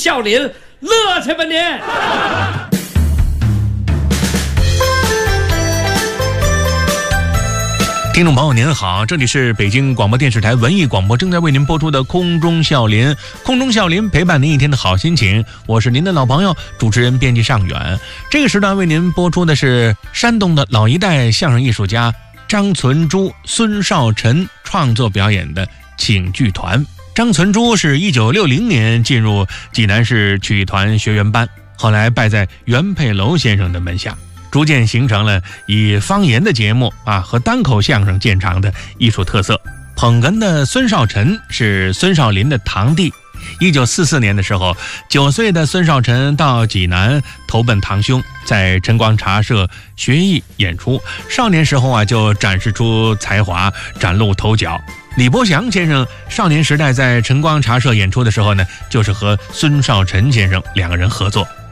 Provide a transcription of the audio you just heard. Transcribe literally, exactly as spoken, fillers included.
笑林，乐去吧您！ 听众朋友您好，这里是北京广播电视台文艺广播正在为您播出的空中笑林，空中笑林陪伴您一天的好心情，我是您的老朋友主持人编辑尚远。这个时段为您播出的是山东的老一代相声艺术家张存珠、孙少臣创作表演的请剧团。张存珠是一九六零年进入济南市曲艺团学员班，后来拜在袁佩楼先生的门下，逐渐形成了以方言的节目啊和单口相声见长的艺术特色。捧哏的孙少臣是孙少林的堂弟。一九四四年的时候，九岁的孙少臣到济南投奔堂兄，在晨光茶社学艺演出。少年时候啊就展示出才华，崭露头角。李伯祥先生少年时代在晨光茶社演出的时候呢，就是和孙少臣先生两个人合作。